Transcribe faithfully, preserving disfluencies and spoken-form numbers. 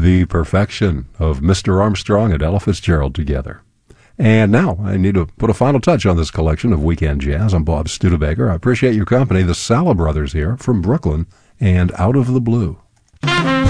the perfection of Mister Armstrong and Ella Fitzgerald together. And now I need to put a final touch on this collection of Weekend Jazz. I'm Bob Studebaker. I appreciate your company. The Sala Brothers here from Brooklyn and Out of the Blue.